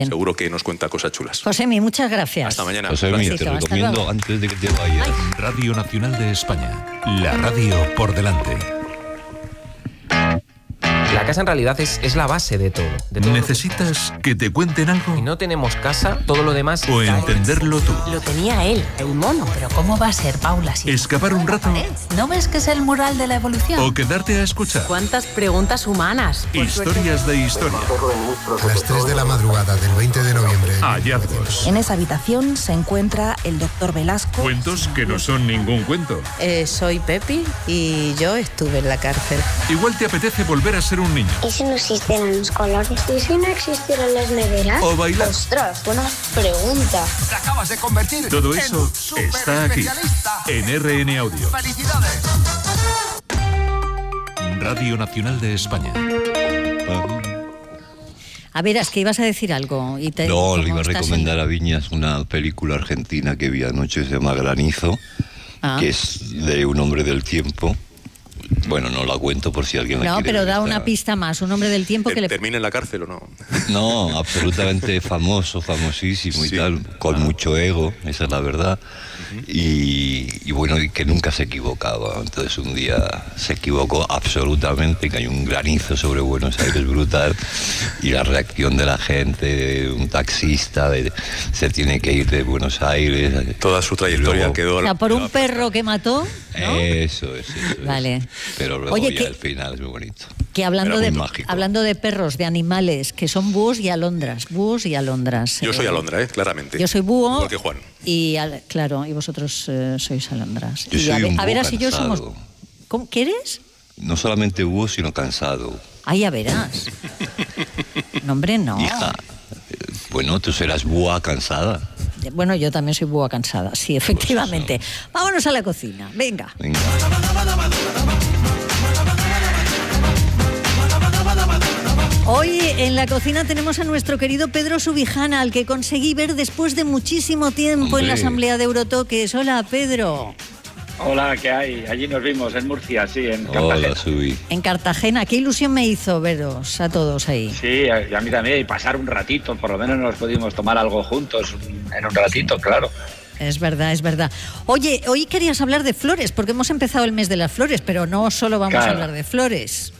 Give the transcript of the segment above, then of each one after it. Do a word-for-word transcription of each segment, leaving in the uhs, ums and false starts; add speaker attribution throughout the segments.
Speaker 1: Seguro que nos cuenta cosas chulas.
Speaker 2: Josemi, muchas gracias.
Speaker 1: Hasta mañana.
Speaker 3: Josemi, te recomiendo antes de que te vayas.
Speaker 2: Ay.
Speaker 4: Radio Nacional de España. La radio por delante.
Speaker 5: La casa en realidad es, es la base de todo, de todo.
Speaker 4: ¿Necesitas que te cuenten algo?
Speaker 5: Si no tenemos casa, todo lo demás...
Speaker 4: ¿O entenderlo tú?
Speaker 6: Lo tenía él, el mono. Pero ¿cómo va a ser, Paula? Si
Speaker 4: ¿Escapar un rato?
Speaker 6: ¿No ves que es el mural de la evolución?
Speaker 4: ¿O quedarte a escuchar?
Speaker 6: ¿Cuántas preguntas humanas?
Speaker 4: Historias de historia.
Speaker 7: A las tres de la madrugada del veinte de noviembre.
Speaker 4: Hallazgos.
Speaker 8: En esa habitación se encuentra el doctor Velasco.
Speaker 4: Cuentos que no son ningún cuento.
Speaker 9: Eh, soy Pepi y yo estuve en la cárcel.
Speaker 4: Igual te apetece volver a ser un niño.
Speaker 10: ¿Y si no existieran los colores? ¿Y si no existieran las neveras?
Speaker 4: O bailar.
Speaker 10: Ostras, buena pregunta.
Speaker 7: Te acabas de convertir
Speaker 4: Todo eso
Speaker 7: en
Speaker 4: está aquí, en R N Audio.
Speaker 7: ¡Felicidades!
Speaker 4: Radio Nacional de España.
Speaker 2: A ver, es que ibas a decir algo. Y te,
Speaker 3: No, le
Speaker 2: como
Speaker 3: iba a
Speaker 2: estás
Speaker 3: recomendar
Speaker 2: en-
Speaker 3: a Viñas una película argentina que vi anoche, se llama Granizo,
Speaker 2: Ah.
Speaker 3: que es de un hombre del tiempo. Bueno, no la cuento por si alguien la
Speaker 2: No,
Speaker 3: quiere
Speaker 2: pero
Speaker 3: ver,
Speaker 2: da
Speaker 3: está-
Speaker 2: una pista más. Un hombre del tiempo que le...
Speaker 1: ¿Termina en la cárcel o no?
Speaker 3: No, absolutamente famoso, famosísimo y
Speaker 1: Sí.
Speaker 3: tal, con mucho ego, esa es la verdad. Y, y bueno, y que nunca se equivocaba. Entonces un día se equivocó absolutamente, que hay un granizo sobre Buenos Aires brutal, y la reacción de la gente, un taxista, de, se tiene que ir de Buenos Aires.
Speaker 1: Toda su trayectoria
Speaker 3: Luego-
Speaker 1: quedó...
Speaker 2: O sea, por un perro que mató, ¿no?
Speaker 3: Eso es, eso es.
Speaker 2: Vale.
Speaker 3: Pero luego
Speaker 2: Oye,
Speaker 3: ya
Speaker 2: que-
Speaker 3: al final es muy bonito.
Speaker 2: Que hablando
Speaker 3: Era
Speaker 2: de,
Speaker 3: muy mágico.
Speaker 2: hablando de perros, de animales, que son búhos y alondras. Búhos y alondras.
Speaker 1: Yo soy
Speaker 2: Eh,
Speaker 1: alondra, ¿eh? Claramente.
Speaker 2: Yo soy búho.
Speaker 1: Igual que Juan.
Speaker 2: Y al- claro, y vosotros eh, sois alondras.
Speaker 3: Yo
Speaker 2: y
Speaker 3: soy
Speaker 2: a, ver-
Speaker 3: un
Speaker 2: a ver,
Speaker 3: búho
Speaker 2: así yo somos.
Speaker 3: cansado.
Speaker 2: ¿Cómo? ¿Qué eres?
Speaker 3: No solamente búho, sino cansado.
Speaker 2: Ah, ya verás. No, hombre, no.
Speaker 3: Hija, eh, bueno, tú serás búa cansada.
Speaker 2: Bueno, yo también soy búho cansada, sí, efectivamente. Vámonos a la cocina, venga.
Speaker 3: Venga.
Speaker 2: Hoy en la cocina tenemos a nuestro querido Pedro Subijana, al que conseguí ver después de muchísimo tiempo en la
Speaker 3: Hombre.
Speaker 2: Asamblea de Eurotoques. Hola, Pedro.
Speaker 11: Hola, ¿qué hay? Allí nos vimos, en Murcia, sí, en
Speaker 3: Hola,
Speaker 11: Cartagena.
Speaker 3: Subí.
Speaker 2: En Cartagena, qué ilusión me hizo veros a todos ahí.
Speaker 11: Sí, a, a mí también, y pasar un ratito, por lo menos nos pudimos tomar algo juntos en un ratito, claro.
Speaker 2: Es verdad, es verdad. Oye, hoy querías hablar de flores, porque hemos empezado el mes de las flores, pero no solo vamos
Speaker 11: Claro.
Speaker 2: a hablar de flores.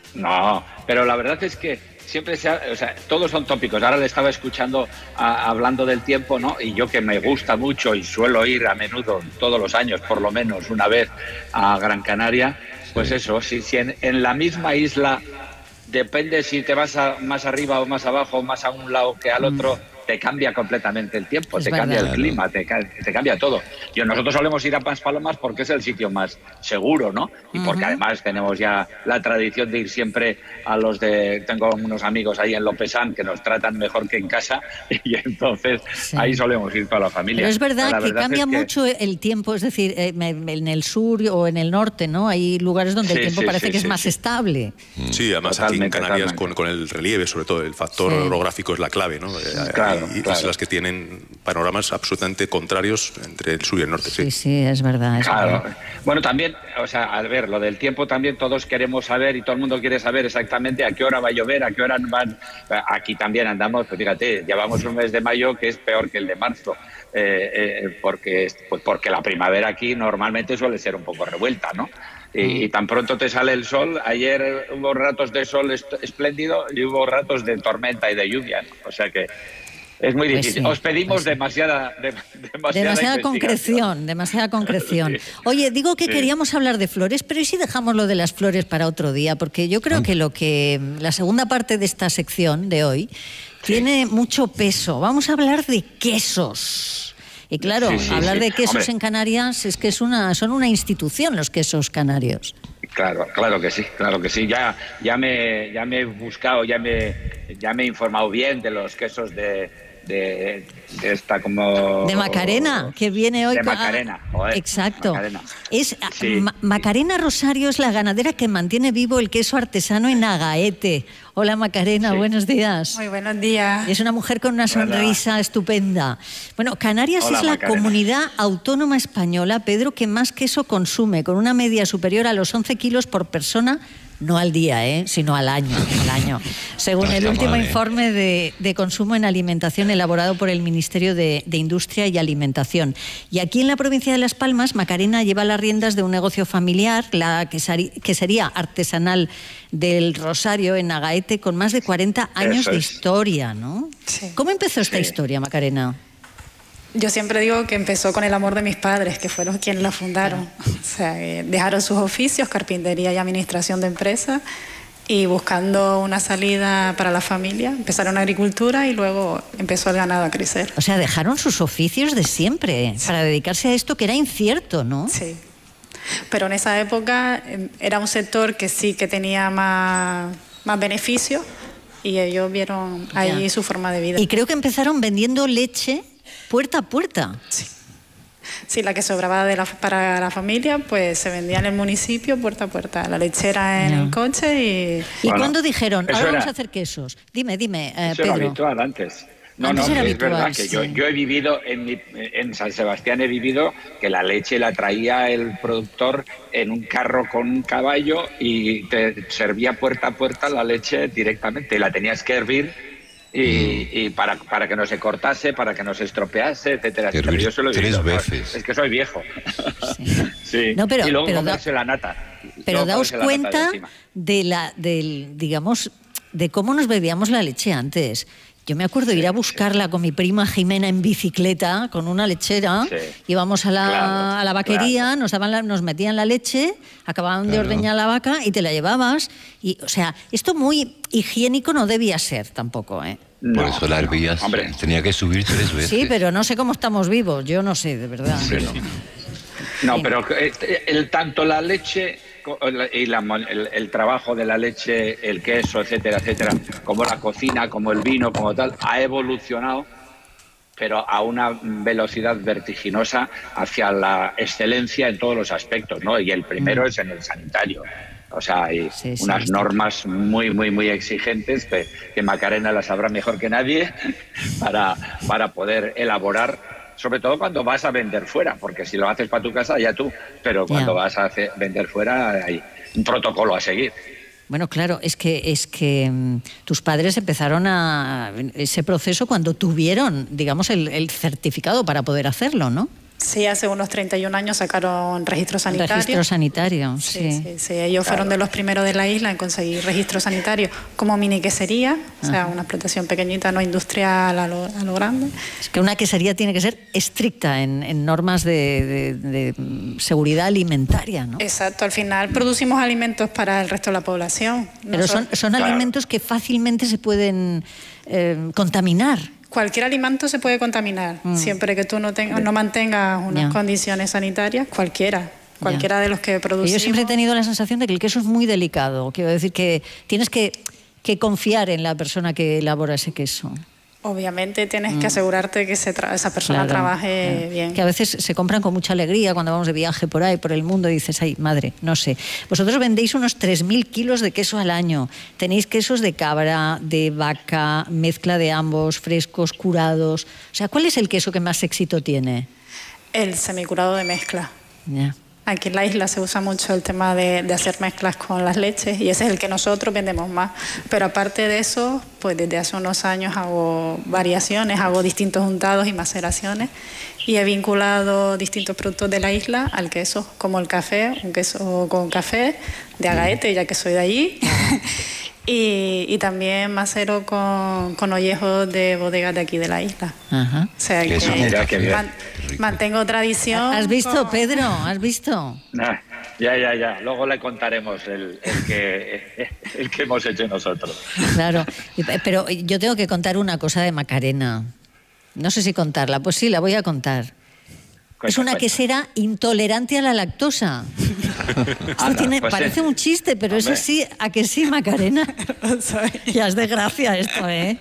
Speaker 11: No, pero la verdad es que siempre se ha, o sea, todos son tópicos. Ahora le estaba escuchando a, hablando del tiempo, ¿no? Y yo que me gusta mucho y suelo ir a menudo, todos los años, por lo menos una vez a Gran Canaria, pues eso, si, si en, en la misma isla depende si te vas a, más arriba o más abajo, más a un lado que al otro, te cambia completamente el tiempo,
Speaker 2: Es
Speaker 11: te
Speaker 2: verdad.
Speaker 11: cambia el
Speaker 3: Claro.
Speaker 11: clima, te, ca- te cambia todo. Y nosotros solemos ir a Maspalomas porque es el sitio más seguro, ¿no? Y porque
Speaker 2: Ujú.
Speaker 11: además tenemos ya la tradición de ir siempre a los de... Tengo unos amigos ahí en Lopesán que nos tratan mejor que en casa y entonces
Speaker 2: Sí.
Speaker 11: ahí solemos ir toda la familia.
Speaker 2: Pero es verdad
Speaker 11: La
Speaker 2: que cambia
Speaker 11: es que-
Speaker 2: mucho el tiempo, es decir, eh, me- en el sur o en el norte, ¿no? Hay lugares donde el
Speaker 11: Sí,
Speaker 2: tiempo
Speaker 11: sí,
Speaker 2: parece
Speaker 11: sí,
Speaker 2: que es
Speaker 11: sí,
Speaker 2: más
Speaker 11: sí.
Speaker 2: estable.
Speaker 1: Sí, además aquí en
Speaker 11: Totalmente,
Speaker 1: Canarias con,
Speaker 11: totalmente.
Speaker 1: con el relieve, sobre todo, el factor
Speaker 2: Sí.
Speaker 1: orográfico es la clave, ¿no? Eh,
Speaker 11: Claro,
Speaker 1: y, y
Speaker 11: claro.
Speaker 1: islas que tienen panoramas absolutamente contrarios entre el sur y el norte, sí.
Speaker 2: Sí, sí, es verdad. Es
Speaker 11: Claro.
Speaker 2: verdad.
Speaker 11: Bueno, también, o sea, al ver lo del tiempo también todos queremos saber y todo el mundo quiere saber exactamente a qué hora va a llover, a qué hora van. Aquí también andamos, pues fíjate, llevamos un mes de mayo que es peor que el de marzo, eh, eh, porque, pues porque la primavera aquí normalmente suele ser un poco revuelta, ¿no? Y, y tan pronto te sale el sol, ayer hubo ratos de sol est- espléndido y hubo ratos de tormenta y de lluvia, ¿no? O sea que es muy
Speaker 2: Pues
Speaker 11: difícil.
Speaker 2: sí,
Speaker 11: Os pedimos
Speaker 2: pues sí.
Speaker 11: demasiada, de- demasiada,
Speaker 2: Demasiada
Speaker 11: investigación.
Speaker 2: concreción, demasiada concreción.
Speaker 11: Sí.
Speaker 2: Oye, digo que
Speaker 11: Sí.
Speaker 2: queríamos hablar de flores, pero ¿y si dejamos lo de las flores para otro día? Porque yo creo que lo que la segunda parte de esta sección de hoy tiene mucho peso. Vamos a hablar de quesos. Y claro,
Speaker 11: Sí, sí,
Speaker 2: hablar
Speaker 11: sí.
Speaker 2: de quesos
Speaker 11: Hombre.
Speaker 2: en Canarias es que es una, son una institución los quesos canarios.
Speaker 11: Claro, claro que sí, claro que sí. Ya, ya me, ya me he buscado, ya me, ya me he informado bien de los quesos de, de, de esta como
Speaker 2: De Macarena, que viene hoy.
Speaker 11: De
Speaker 2: con- ah,
Speaker 11: Macarena, joder,
Speaker 2: Exacto.
Speaker 11: Macarena.
Speaker 2: Es, ah,
Speaker 11: Sí.
Speaker 2: Ma- Macarena Rosario es la ganadera que mantiene vivo el queso artesano en Agaete. Hola Macarena,
Speaker 11: Sí.
Speaker 2: buenos días.
Speaker 9: Muy buenos días.
Speaker 2: Es una mujer con una sonrisa estupenda. Bueno, Canarias
Speaker 11: Hola,
Speaker 2: es la
Speaker 11: Macarena.
Speaker 2: comunidad autónoma española, Pedro, que más queso consume, con una media superior a los once kilos por persona no al día, ¿eh? sino al año, al año. Según el último mal, ¿eh? informe de, de consumo en alimentación elaborado por el Ministerio de, de Industria y Alimentación. Y aquí en la provincia de Las Palmas, Macarena lleva las riendas de un negocio familiar, la quesería artesanal del Rosario en Agaete, con más de cuarenta años Eso de es. historia, ¿no?
Speaker 12: Sí.
Speaker 2: ¿Cómo empezó esta sí. historia, Macarena?
Speaker 12: Yo siempre digo que empezó con el amor de mis padres, que fueron quienes la fundaron. Claro. O sea, eh, dejaron sus oficios, carpintería y administración de empresas, y buscando una salida para la familia, empezaron agricultura y luego empezó el ganado a crecer.
Speaker 2: O sea, dejaron sus oficios de siempre sí. para dedicarse a esto que era incierto, ¿no?
Speaker 12: Sí. Pero en esa época eh, era un sector que sí que tenía más, más beneficios y ellos vieron ahí ya. su forma de vida.
Speaker 2: Y creo que empezaron vendiendo leche puerta a puerta.
Speaker 12: Sí. Sí, la que sobraba de la, para la familia, pues se vendía en el municipio puerta a puerta. La lechera en no. el coche y...
Speaker 2: ¿Y bueno, cuándo dijeron, ahora era, vamos a hacer quesos? Dime, dime, eh,
Speaker 11: eso
Speaker 2: Pedro.
Speaker 11: Era habitual antes. No,
Speaker 2: antes
Speaker 11: no,
Speaker 2: era
Speaker 11: es
Speaker 2: habitual,
Speaker 11: verdad que
Speaker 2: sí.
Speaker 11: yo, yo he vivido, en, mi, en San Sebastián he vivido que la leche la traía el productor en un carro con un caballo y te servía puerta a puerta la leche directamente. La tenías que hervir y, y para, para que no se cortase, para que no se estropease, etcétera, etcétera. Yo solo he
Speaker 3: tres
Speaker 11: vivido,
Speaker 3: veces.
Speaker 11: Es que soy viejo.
Speaker 2: Sí.
Speaker 11: sí.
Speaker 2: No, pero,
Speaker 11: y luego
Speaker 2: pero
Speaker 11: comerse
Speaker 2: da,
Speaker 11: la nata.
Speaker 2: Pero daos cuenta
Speaker 11: de,
Speaker 2: de la, del, digamos, de cómo nos bebíamos la leche antes. Yo me acuerdo de ir a buscarla con mi prima Jimena en bicicleta, con una lechera, sí. íbamos a la, claro, a la vaquería, claro. nos, daban la, nos metían la leche, acababan claro. de ordeñar la vaca y te la llevabas. Y, o sea, esto muy higiénico no debía ser tampoco, ¿eh?
Speaker 3: No, Por eso la hervías, no, tenía que subir tres veces.
Speaker 2: Sí, pero no sé cómo estamos vivos, yo no sé, de verdad.
Speaker 11: Sí, no, no pero el, el, tanto la leche... y la, el, el trabajo de la leche, el queso, etcétera, etcétera, como la cocina, como el vino, como tal, ha evolucionado, pero a una velocidad vertiginosa hacia la excelencia en todos los aspectos, ¿no? Y el primero mm. es en el sanitario. O sea, hay sí, sí, unas sí, normas sí. muy, muy, muy exigentes que, que Macarena las sabrá mejor que nadie para, para poder elaborar. Sobre todo cuando vas a vender fuera, porque si lo haces para tu casa, ya tú, pero cuando yeah. vas a hacer, vender fuera hay un protocolo a seguir.
Speaker 2: Bueno, claro, es que, es que um, tus padres empezaron a ese proceso cuando tuvieron, digamos, el, el certificado para poder hacerlo, ¿no?
Speaker 12: Sí, hace unos treinta y un años sacaron registro sanitario.
Speaker 2: Registro sanitario, sí.
Speaker 12: Sí, sí, sí. Ellos claro. fueron de los primeros de la isla en conseguir registro sanitario como mini quesería, o sea, una explotación pequeñita, no industrial a lo, a lo grande.
Speaker 2: Es que una quesería tiene que ser estricta en, en normas de, de, de seguridad alimentaria, ¿no?
Speaker 12: Exacto, al final producimos alimentos para el resto de la población.
Speaker 2: Pero Nosotros, son, son claro. alimentos que fácilmente se pueden eh, contaminar.
Speaker 12: Cualquier alimento se puede contaminar, mm. siempre que tú no, tengas, no mantengas unas yeah. condiciones sanitarias, cualquiera, cualquiera yeah. de los que producimos.
Speaker 2: Yo siempre he tenido la sensación de que el queso es muy delicado, quiero decir que tienes que, que confiar en la persona que elabora ese queso.
Speaker 12: Obviamente tienes mm. que asegurarte que ese tra esa persona claro, trabaje
Speaker 2: claro.
Speaker 12: bien.
Speaker 2: Que a veces se compran con mucha alegría cuando vamos de viaje por ahí, por el mundo, y dices, ay, madre, no sé. Vosotros vendéis unos tres mil kilos de queso al año. Tenéis quesos de cabra, de vaca, mezcla de ambos, frescos, curados. O sea, ¿cuál es el queso que más éxito tiene?
Speaker 12: El semicurado de mezcla.
Speaker 2: Ya. Yeah.
Speaker 12: Aquí en la isla se usa mucho el tema de, de hacer mezclas con las leches y ese es el que nosotros vendemos más. Pero aparte de eso, pues desde hace unos años hago variaciones, hago distintos untados y maceraciones y he vinculado distintos productos de la isla al queso, como el café, un queso con café de Agaete, ya que soy de allí. Y, y también macero con, con ollejos de bodegas de aquí de la isla.
Speaker 2: Ajá.
Speaker 12: O sea que,
Speaker 11: mira, que
Speaker 12: man, mantengo tradición.
Speaker 2: ¿Has visto,
Speaker 12: con...
Speaker 2: Pedro? ¿Has visto?
Speaker 11: Nah, ya, ya, ya. Luego le contaremos el, el, que, el que hemos hecho nosotros.
Speaker 2: Claro, pero yo tengo que contar una cosa de Macarena. No sé si contarla. Pues sí, la voy a contar. Es una quesera intolerante a la lactosa. Esto tiene, pues parece sí. un chiste, pero Hombre. eso sí, ¿a que sí, Macarena? Ya es de gracia esto, ¿eh?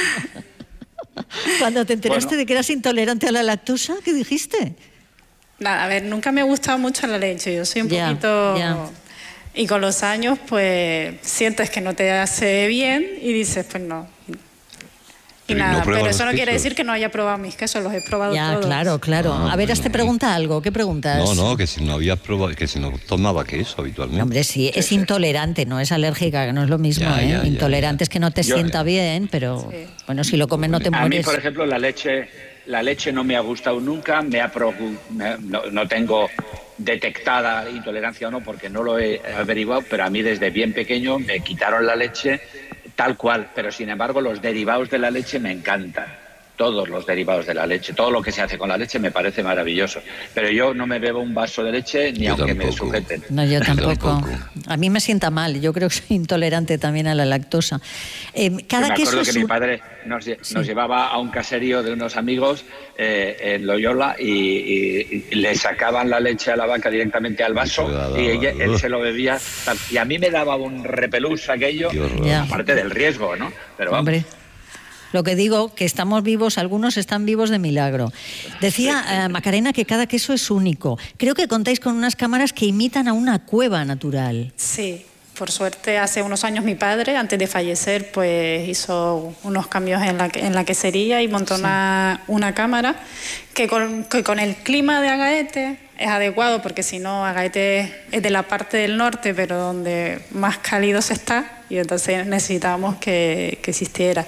Speaker 2: Cuando te enteraste bueno. de que eras intolerante a la lactosa, ¿qué dijiste?
Speaker 12: Nada, a ver, nunca me ha gustado mucho la leche. Yo soy un ya, poquito... Ya. Y con los años, pues, sientes que no te hace bien y dices, pues no. Y
Speaker 3: Pero
Speaker 12: nada,
Speaker 3: no prueba
Speaker 12: pero
Speaker 3: los
Speaker 12: eso no quiere
Speaker 3: quesos.
Speaker 12: decir que no haya probado mis quesos, los he probado
Speaker 2: Ya,
Speaker 12: todos.
Speaker 2: claro, claro.
Speaker 3: Ah,
Speaker 2: a ver,
Speaker 3: bueno.
Speaker 2: te pregunta algo. ¿Qué preguntas?
Speaker 3: No, no, que si no habías probado, que si no tomaba queso habitualmente.
Speaker 2: Hombre, sí, es intolerante, no es alérgica, que no es lo mismo,
Speaker 3: Ya,
Speaker 2: ¿eh?
Speaker 3: ya, ya,
Speaker 2: intolerante
Speaker 3: ya.
Speaker 2: es que no te
Speaker 11: Yo-
Speaker 2: sienta bien, pero
Speaker 12: Sí.
Speaker 2: bueno, si lo comes no te
Speaker 11: A mí,
Speaker 2: mueres.
Speaker 11: por ejemplo, la leche, la leche no me ha gustado nunca, me ha procu- me- no, no tengo detectada intolerancia o no, porque no lo he averiguado, pero a mí desde bien pequeño me quitaron la leche tal cual, pero sin embargo los derivados de la leche me encantan. Todos los derivados de la leche, todo lo que se hace con la leche me parece maravilloso. Pero yo no me bebo un vaso de leche ni
Speaker 3: Yo
Speaker 11: aunque me
Speaker 3: tampoco.
Speaker 11: sujeten.
Speaker 2: No, yo tampoco.
Speaker 3: tampoco.
Speaker 2: A mí me sienta mal, yo creo que soy intolerante también a la lactosa. Eh, cada
Speaker 11: me
Speaker 2: queso
Speaker 11: acuerdo
Speaker 2: es
Speaker 11: que mi
Speaker 2: un-
Speaker 11: padre nos, lle-
Speaker 2: Sí.
Speaker 11: nos llevaba a un caserío de unos amigos eh, en Loyola y, y- y le sacaban la leche a la vaca directamente al vaso
Speaker 3: Se la daba,
Speaker 11: y ella- él
Speaker 3: ugh.
Speaker 11: se lo bebía. tal. Y a mí me daba un repelús aquello,
Speaker 3: Qué horror.
Speaker 2: Ya.
Speaker 11: aparte del riesgo, ¿no? Pero vamos.
Speaker 2: Hombre. Lo que digo, que estamos vivos, algunos están vivos de milagro. Decía eh, Macarena que cada queso es único. Creo que contáis con unas cámaras que imitan a una cueva natural.
Speaker 12: Sí, por suerte hace unos años mi padre, antes de fallecer, pues hizo unos cambios en la, en la quesería y montó una, una cámara que con, que con el clima de Agaete es adecuado, porque si no, Agaete es de la parte del norte, pero donde más cálido se está, y entonces necesitábamos que, que existiera.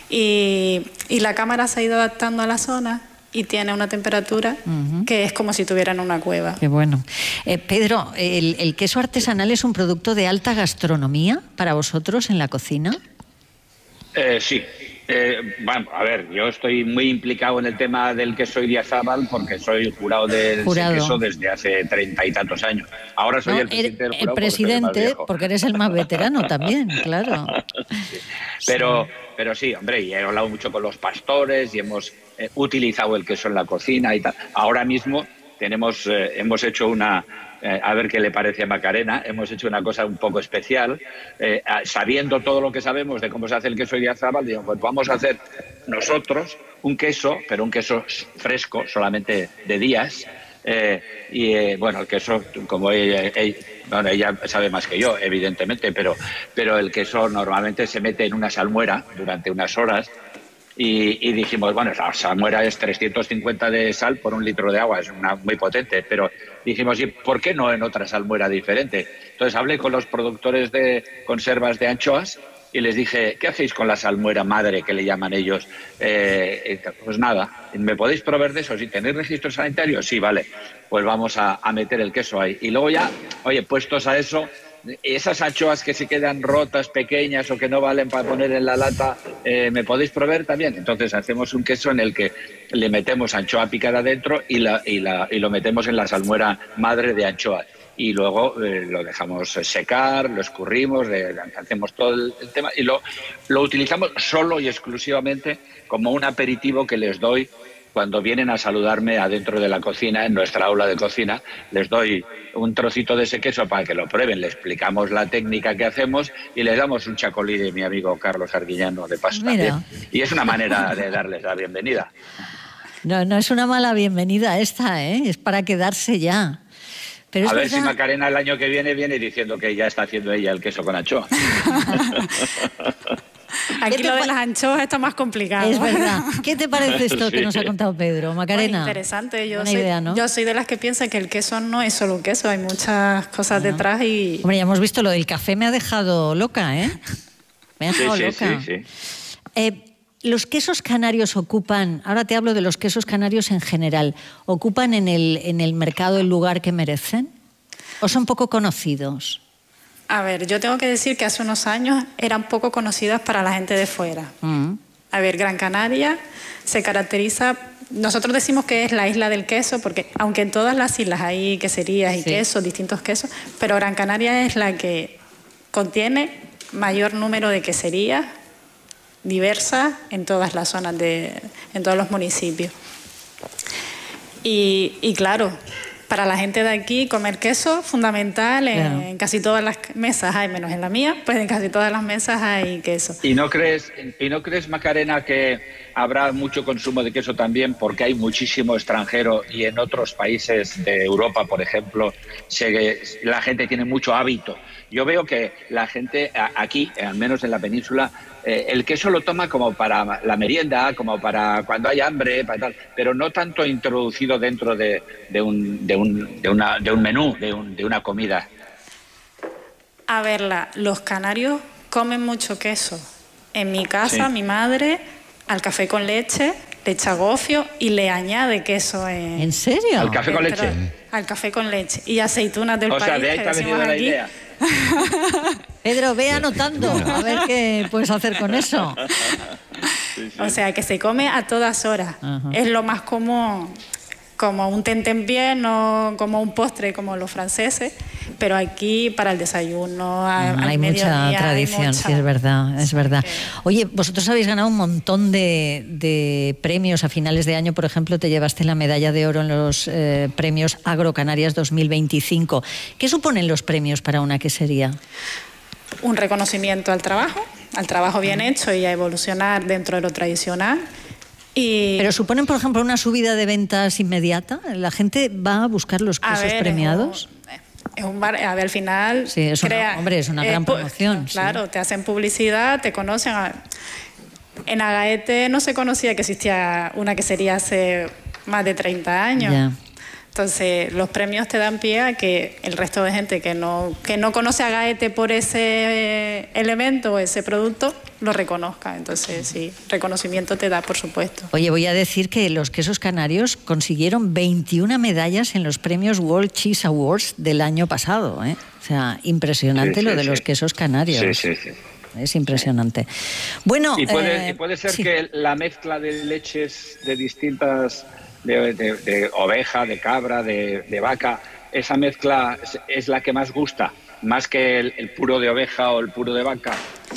Speaker 12: Y, y la cámara se ha ido adaptando a la zona y tiene una temperatura
Speaker 2: Ujú.
Speaker 12: que es como si estuviera en una cueva.
Speaker 2: Qué bueno. Eh, Pedro, el, ¿el queso artesanal es un producto de alta gastronomía para vosotros en la cocina?
Speaker 11: Eh, sí. Eh, bueno, a ver, yo estoy muy implicado en el tema del queso Idiazábal porque soy jurado del
Speaker 2: Jurado.
Speaker 11: queso desde hace treinta y tantos años. Ahora soy
Speaker 2: No,
Speaker 11: el presidente del
Speaker 2: el
Speaker 11: jurado porque soy el más
Speaker 2: presidente,
Speaker 11: viejo.
Speaker 2: porque eres el más veterano también, claro.
Speaker 11: Pero, pero sí, hombre, y he hablado mucho con los pastores y hemos eh, utilizado el queso en la cocina y tal. Ahora mismo tenemos, eh, hemos hecho una, eh, a ver qué le parece a Macarena, hemos hecho una cosa un poco especial, eh, a- sabiendo todo lo que sabemos de cómo se hace el queso Idiazábal, digo, pues vamos a hacer nosotros un queso, pero un queso fresco, solamente de días. Eh, y eh, bueno, el queso, como ella, ella, bueno, ella sabe más que yo, evidentemente, pero, pero el queso normalmente se mete en una salmuera durante unas horas y, y dijimos, bueno, la salmuera es trescientos cincuenta de sal por un litro de agua, es una, muy potente, pero dijimos, ¿y por qué no en otra salmuera diferente? Entonces hablé con los productores de conservas de anchoas y les dije, ¿qué hacéis con la salmuera madre, que le llaman ellos? Eh, pues nada, ¿me podéis proveer de eso? ¿Si tenéis registro sanitario? Sí, vale, pues vamos a, a meter el queso ahí. Y luego ya, oye, puestos a eso, esas anchoas que se quedan rotas, pequeñas o que no valen para poner en la lata, eh, ¿me podéis proveer también? Entonces hacemos un queso en el que le metemos anchoa picada dentro y, la, y, la, y lo metemos en la salmuera madre de anchoa. Y luego eh, lo dejamos secar, lo escurrimos, le, le hacemos todo el, el tema y lo, lo utilizamos solo y exclusivamente como un aperitivo que les doy cuando vienen a saludarme adentro de la cocina, en nuestra aula de cocina. Les doy un trocito de ese queso para que lo prueben, le explicamos la técnica que hacemos y les damos un chacolí de mi amigo Carlos Arguiñano de paso
Speaker 2: Mira.
Speaker 11: también. Y es una manera de darles la bienvenida.
Speaker 2: No, no es una mala bienvenida esta, ¿eh? Es para quedarse ya. Pero
Speaker 11: A
Speaker 2: es
Speaker 11: ver si
Speaker 2: verdad-
Speaker 11: Macarena el año que viene viene diciendo que ya está haciendo ella el queso con anchoa.
Speaker 12: Aquí lo de las anchoas está más complicado.
Speaker 2: Es verdad. ¿Qué te parece esto que
Speaker 11: Sí.
Speaker 2: nos ha contado Pedro? Macarena.
Speaker 12: Pues interesante. Yo
Speaker 2: Buena
Speaker 12: soy,
Speaker 2: idea, ¿no?
Speaker 12: yo soy de las que piensa que el queso no es solo un queso, hay muchas cosas detrás y...
Speaker 2: Hombre, ya hemos visto lo del café, me ha dejado loca, ¿eh? Me ha
Speaker 11: Sí,
Speaker 2: dejado
Speaker 11: sí,
Speaker 2: loca.
Speaker 11: sí, sí.
Speaker 2: Eh, los quesos canarios ocupan, ahora te hablo de los quesos canarios en general, ¿ocupan en el, en el mercado el lugar que merecen? ¿O son poco conocidos?
Speaker 12: A ver, yo tengo que decir que hace unos años eran poco conocidas para la gente de fuera.
Speaker 2: Mm.
Speaker 12: A ver, Gran Canaria se caracteriza... Nosotros decimos que es la isla del queso, porque aunque en todas las islas hay queserías y
Speaker 2: Sí.
Speaker 12: quesos, distintos quesos, pero Gran Canaria es la que contiene mayor número de queserías diversas en todas las zonas, de, en todos los municipios. Y, y claro, para la gente de aquí comer queso fundamental, en,
Speaker 2: Claro.
Speaker 12: en casi todas las mesas hay, menos en la mía, pues en casi todas las mesas hay queso.
Speaker 11: ¿Y no crees, y no crees, Macarena, que habrá mucho consumo de queso también porque hay muchísimo extranjero y en otros países de Europa, por ejemplo, se, la gente tiene mucho hábito? Yo veo que la gente a- aquí, al menos en la península, eh, el queso lo toma como para la merienda, como para cuando hay hambre, para tal, pero no tanto introducido dentro de, de, un, de, un, de, una, de un menú, de, un, de una comida.
Speaker 12: A verla, los canarios comen mucho queso. En mi casa, sí. Mi madre, al café con leche, le echa gofio y le añade queso. En,
Speaker 2: ¿En serio?
Speaker 11: ¿Al café con leche?
Speaker 12: Al café con leche. Y aceitunas del
Speaker 11: o
Speaker 12: país.
Speaker 11: O sea, de ahí te ha venido la idea.
Speaker 2: Pedro, ve anotando, a ver qué puedes hacer con eso.
Speaker 12: Sí, sí. O sea, que se come a todas horas. Uh-huh. Es lo más común, como un tentempié, no como un postre como los franceses, pero aquí para el desayuno, al,
Speaker 2: hay
Speaker 12: al
Speaker 2: mucha tradición,
Speaker 12: hay mucha...
Speaker 2: sí, es verdad, es verdad. Oye, vosotros habéis ganado un montón de, de premios a finales de año, por ejemplo, te llevaste la medalla de oro en los eh, premios Agrocanarias dos mil veinticinco. ¿Qué suponen los premios para una quesería?
Speaker 12: Un reconocimiento al trabajo, al trabajo bien hecho y a evolucionar dentro de lo tradicional. Y...
Speaker 2: Pero suponen, por ejemplo, una subida de ventas inmediata. ¿La gente va a buscar los quesos ver, premiados?
Speaker 12: Es un bar, a ver, al final...
Speaker 2: Sí, es una, crea, hombre, es una gran eh, promoción.
Speaker 12: Claro,
Speaker 2: sí.
Speaker 12: Te hacen publicidad, te conocen. En Agaete no se conocía que existía una quesería hace más de treinta años.
Speaker 2: Ya.
Speaker 12: Entonces, los premios te dan pie a que el resto de gente que no, que no conoce a Agaete por ese elemento o ese producto, lo reconozca. Entonces, sí, reconocimiento te da, por supuesto.
Speaker 2: Oye, voy a decir que los quesos canarios consiguieron veintiuna medallas en los premios World Cheese Awards del año pasado, ¿eh? O sea, impresionante sí, sí, lo de sí. los quesos canarios.
Speaker 11: Sí, sí, sí.
Speaker 2: Es impresionante. Bueno,
Speaker 11: y puede,
Speaker 2: eh,
Speaker 11: y puede ser
Speaker 2: sí.
Speaker 11: que la mezcla de leches de distintas... De, de, de oveja, de cabra, de, de vaca, esa mezcla es la que más gusta, más que el, el puro de oveja o el puro de vaca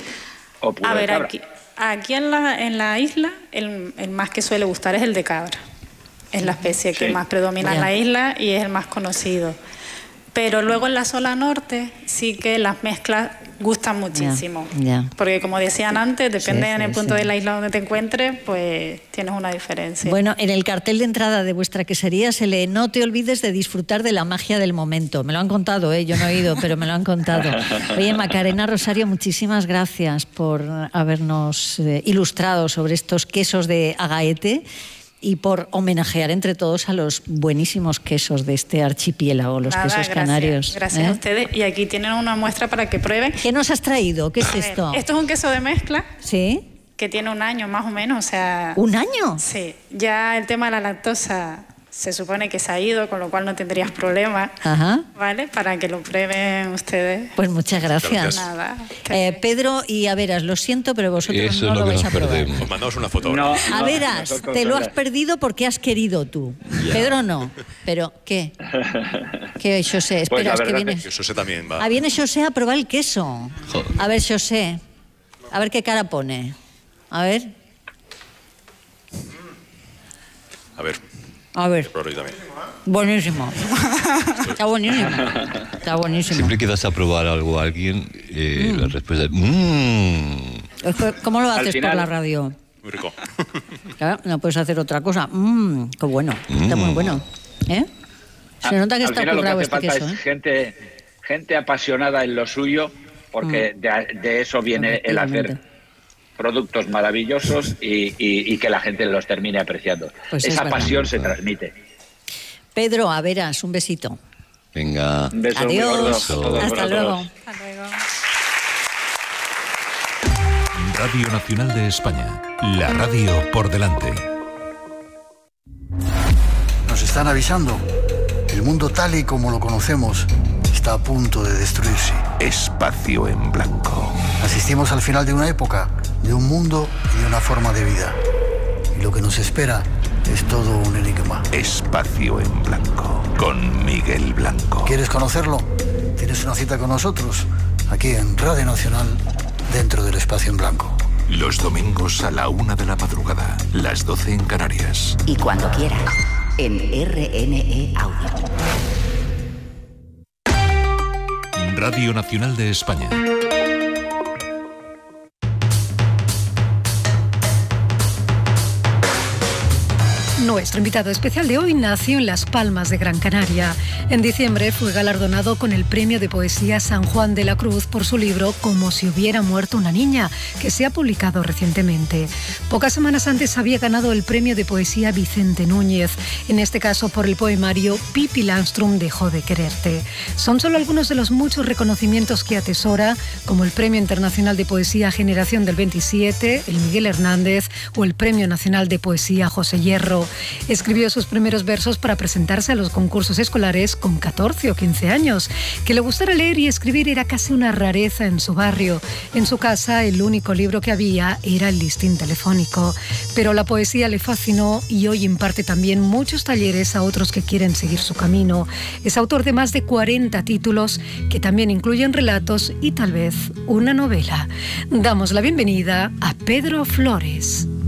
Speaker 11: o puro
Speaker 12: a
Speaker 11: de
Speaker 12: ver,
Speaker 11: cabra.
Speaker 12: Aquí, aquí en, la, en la isla el, el más que suele gustar es el de cabra. Es la especie sí. que más predomina Bien. en la isla y es el más conocido. Pero luego en la zona norte sí que las mezclas gustan muchísimo.
Speaker 2: Yeah, yeah.
Speaker 12: Porque como decían antes, depende
Speaker 2: sí,
Speaker 12: en
Speaker 2: sí,
Speaker 12: el punto
Speaker 2: sí.
Speaker 12: de la isla donde te encuentres, pues tienes una diferencia.
Speaker 2: Bueno, en el cartel de entrada de vuestra quesería se lee: no te olvides de disfrutar de la magia del momento. Me lo han contado, ¿eh? Yo no he ido, pero me lo han contado. Oye, Macarena, Rosario, muchísimas gracias por habernos eh, ilustrado sobre estos quesos de Agaete y por homenajear entre todos a los buenísimos quesos de este archipiélago, los
Speaker 12: Nada,
Speaker 2: quesos
Speaker 12: gracias,
Speaker 2: canarios.
Speaker 12: Gracias
Speaker 2: ¿eh?
Speaker 12: a ustedes. Y aquí tienen una muestra para que prueben.
Speaker 2: ¿Qué nos has traído? ¿Qué es
Speaker 12: a
Speaker 2: esto?
Speaker 12: Ver, esto es un queso de mezcla.
Speaker 2: ¿Sí?
Speaker 12: Que tiene un año más o menos, o sea...
Speaker 2: ¿Un año?
Speaker 12: Sí. Ya el tema de la lactosa se supone que se ha ido, con lo cual no tendrías problema.
Speaker 2: Ajá.
Speaker 12: ¿Vale? Para que lo prueben ustedes.
Speaker 2: Pues muchas gracias.
Speaker 11: gracias.
Speaker 12: Nada.
Speaker 2: Eh, Pedro y Averas, lo siento, pero vosotros
Speaker 3: Eso
Speaker 2: no
Speaker 3: es lo,
Speaker 2: lo
Speaker 3: que
Speaker 2: vais
Speaker 3: nos
Speaker 2: a probar.
Speaker 3: perdemos.
Speaker 1: Os mandamos una foto.
Speaker 11: No,
Speaker 1: No.
Speaker 2: Averas,
Speaker 11: no,
Speaker 2: te lo has perdido porque has querido tú.
Speaker 3: Ya.
Speaker 2: Pedro no. Pero, ¿qué? ¿Qué, José?
Speaker 11: Pues
Speaker 2: Espera,
Speaker 11: la
Speaker 2: es que
Speaker 11: verdad
Speaker 2: viene...
Speaker 11: es
Speaker 1: Que José también va.
Speaker 2: Ah, viene José a probar el queso.
Speaker 3: Joder.
Speaker 2: A ver, José. A ver qué cara pone. A ver.
Speaker 1: A ver.
Speaker 2: A ver.
Speaker 1: Probarlo yo también.
Speaker 2: Buenísimo. Está buenísimo. Está buenísimo.
Speaker 3: Siempre que das a probar algo a alguien, eh, mm. la respuesta es mmm.
Speaker 2: ¿Cómo lo
Speaker 11: Al
Speaker 2: haces
Speaker 11: final-
Speaker 2: por la radio?
Speaker 1: Muy rico.
Speaker 2: Claro, no puedes hacer otra cosa. Mmm, qué bueno. Está
Speaker 3: Mm.
Speaker 2: muy bueno. ¿Eh? Se nota que
Speaker 11: Al
Speaker 2: está
Speaker 11: final lo que
Speaker 2: currado
Speaker 11: hace
Speaker 2: este
Speaker 11: falta
Speaker 2: queso.
Speaker 11: es
Speaker 2: ¿eh?
Speaker 11: gente, gente apasionada en lo suyo, porque
Speaker 2: Mm.
Speaker 11: de, de eso viene el hacer
Speaker 2: Efectivamente.
Speaker 11: productos maravillosos y, y- y que la gente los termine apreciando.
Speaker 2: Pues es
Speaker 11: Esa
Speaker 2: verdad.
Speaker 11: pasión se transmite.
Speaker 2: Pedro, a veras, un besito.
Speaker 3: Venga.
Speaker 11: Un beso muy gordo a
Speaker 2: Adiós.
Speaker 11: todos
Speaker 2: Hasta
Speaker 11: vosotros.
Speaker 2: luego.
Speaker 12: Hasta luego.
Speaker 4: Radio Nacional de España. La radio por delante.
Speaker 7: Nos están avisando. El mundo tal y como lo conocemos está a punto de destruirse.
Speaker 4: Espacio en blanco.
Speaker 7: Asistimos al final de una época, de un mundo y de una forma de vida. Y lo que nos espera es todo un enigma.
Speaker 4: Espacio en blanco. Con Miguel Blanco.
Speaker 7: ¿Quieres conocerlo? Tienes una cita con nosotros, aquí en Radio Nacional, dentro del Espacio en Blanco.
Speaker 4: Los domingos a la una de la madrugada. Las doce en Canarias.
Speaker 6: Y cuando quieras, en R N E Audio.
Speaker 4: Radio Nacional de España.
Speaker 13: Nuestro invitado especial de hoy nació en Las Palmas de Gran Canaria. En diciembre fue galardonado con el Premio de Poesía San Juan de la Cruz por su libro Como si hubiera muerto una niña, que se ha publicado recientemente. Pocas semanas antes había ganado el Premio de Poesía Vicente Núñez, en este caso por el poemario Pippi Landström dejó de quererte. Son solo algunos de los muchos reconocimientos que atesora, como el Premio Internacional de Poesía Generación del veintisiete, el Miguel Hernández o el Premio Nacional de Poesía José Hierro. Escribió sus primeros versos para presentarse a los concursos escolares con catorce o quince años. Que le gustara leer y escribir era casi una rareza en su barrio. En su casa, el único libro que había era el listín telefónico. Pero la poesía le fascinó y hoy imparte también muchos talleres a otros que quieren seguir su camino. Es autor de más de cuarenta títulos que también incluyen relatos y tal vez una novela. Damos la bienvenida a Pedro Flores.